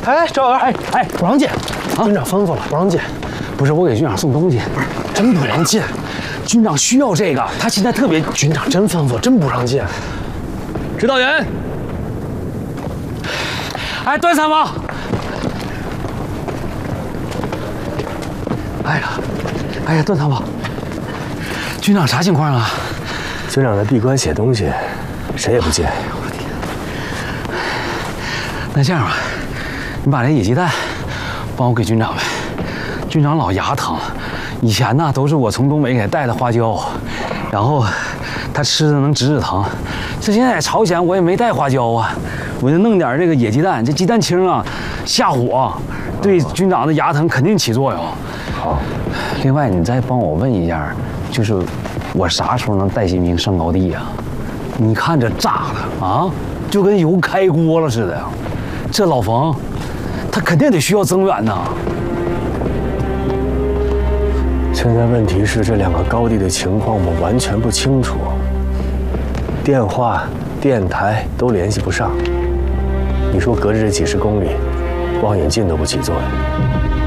哎，赵员，哎，不让进，军长吩咐了，不让进。 不是我给军长送东西， 不是真不让进。 军长需要这个，他现在特别。 军长真吩咐，真不让进。 指导员，哎，段参谋。哎呀，段参谋，军长啥情况啊？ 军长在闭关写东西，谁也不进。 我的天！那这样吧，你把这野鸡蛋帮我给军长呗。军长老牙疼，以前呢都是我从东北给他带的花椒，然后他吃的能止疼。这现在朝鲜我也没带花椒啊，我就弄点这个野鸡蛋，这鸡蛋清啊下火，对军长的牙疼肯定起作用。 好， 另外你再帮我问一下，就是我啥时候能带新兵上高地呀？你看这炸的啊，就跟油开锅了似的。这老冯，他肯定得需要增援呐。 现在问题是这2个高地的情况我们完全不清楚，电话、电台都联系不上。你说隔着这几10公里，望远镜都不起作用。